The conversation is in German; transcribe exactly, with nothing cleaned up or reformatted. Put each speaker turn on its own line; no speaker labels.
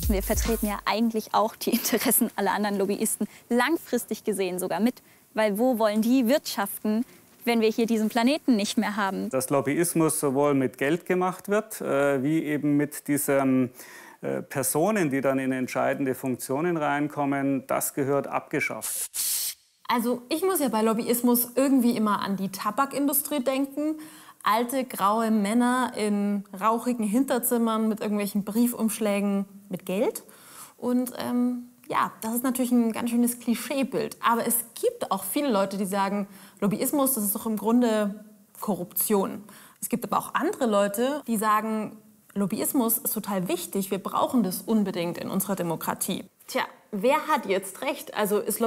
wissen, wir vertreten ja eigentlich auch die Interessen aller anderen Lobbyisten, langfristig gesehen sogar mit. Weil wo wollen die wirtschaften, wenn wir hier diesen Planeten nicht mehr haben?
Dass Lobbyismus sowohl mit Geld gemacht wird, äh, wie eben mit diesen äh, Personen, die dann in entscheidende Funktionen reinkommen, das gehört abgeschafft.
Also ich muss ja bei Lobbyismus irgendwie immer an die Tabakindustrie denken. Alte, graue Männer in rauchigen Hinterzimmern mit irgendwelchen Briefumschlägen mit Geld. Und ähm, ja, das ist natürlich ein ganz schönes Klischeebild. Aber es gibt auch viele Leute, die sagen, Lobbyismus, das ist doch im Grunde Korruption. Es gibt aber auch andere Leute, die sagen, Lobbyismus ist total wichtig, wir brauchen das unbedingt in unserer Demokratie. Tja, wer hat jetzt recht? Also ist